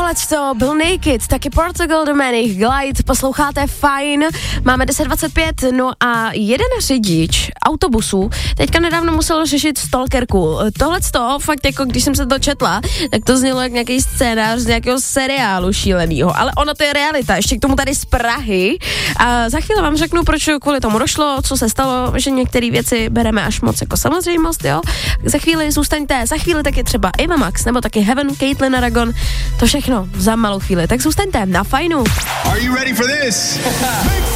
tohleto byl Naked, taky Portugal Dominic, Glide, posloucháte Fajn, máme 10:25, no a jeden řidič autobusu teďka nedávno musel řešit stalkerku. Tohleto fakt jako, když jsem se to četla, tak to znělo jak nějaký scénář z nějakého seriálu šílenýho, ale ono to je realita, ještě k tomu tady z Prahy a za chvíli vám řeknu, proč kvůli tomu došlo, co se stalo, že některé věci bereme až moc jako samozřejmost, jo. Za chvíli zůstaňte, za chvíli taky třeba Eva Max, nebo taky Heaven, Caitlyn Aragon, to všechno za malou chvíli, tak zůstaňte na Fajnu. Are you ready for this?